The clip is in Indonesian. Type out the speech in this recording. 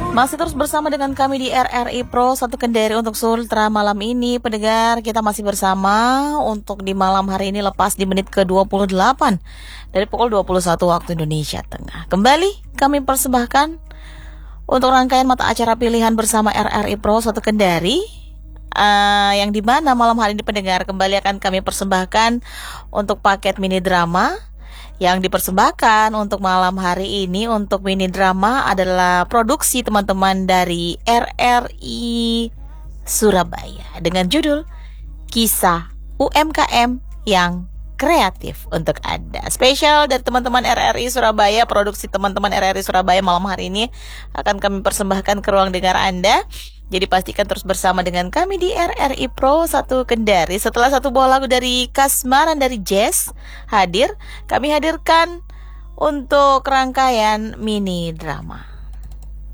Masih terus bersama dengan kami di RRI Pro 1 Kendari untuk Sultra malam ini. Pendengar, kita masih bersama untuk di malam hari ini lepas di menit ke-28 dari pukul 21 waktu Indonesia Tengah. Kembali kami persembahkan untuk rangkaian mata acara pilihan bersama RRI Pro 1 Kendari, yang dimana malam hari ini pendengar kembali akan kami persembahkan untuk paket mini drama. Yang dipersembahkan untuk malam hari ini untuk mini drama adalah produksi teman-teman dari RRI Surabaya dengan judul Kisah UMKM yang Kreatif untuk Anda. Spesial dari teman-teman RRI Surabaya, produksi teman-teman RRI Surabaya malam hari ini akan kami persembahkan ke ruang dengar Anda. Jadi pastikan terus bersama dengan kami di RRI Pro 1 Kendari. Setelah satu buah lagu dari Kasmaran dari Jazz hadir, kami hadirkan untuk rangkaian mini drama.